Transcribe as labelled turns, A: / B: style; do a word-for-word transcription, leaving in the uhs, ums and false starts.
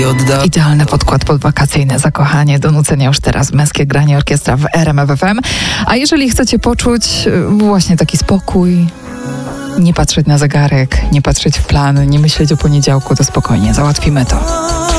A: Idealny podkład podwakacyjny, zakochanie do nucenia już teraz, męskie granie orkiestra w R M F F M. A jeżeli chcecie poczuć właśnie taki spokój, nie patrzeć na zegarek, nie patrzeć w plan, nie myśleć o poniedziałku, to spokojnie, załatwimy to.